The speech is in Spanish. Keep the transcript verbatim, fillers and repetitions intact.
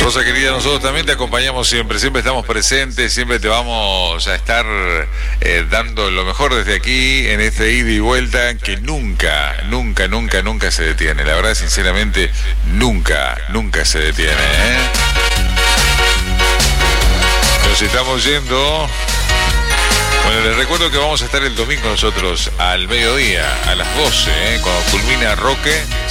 Rosa querida, nosotros también te acompañamos siempre, siempre estamos presentes, siempre te vamos a estar eh, dando lo mejor desde aquí en este ida y vuelta que nunca, nunca, nunca, nunca se detiene. La verdad, sinceramente, nunca, nunca se detiene, ¿eh? Nos estamos yendo. Bueno, les recuerdo que vamos a estar el domingo nosotros al mediodía, a las doce, ¿eh? Cuando culmina Roque.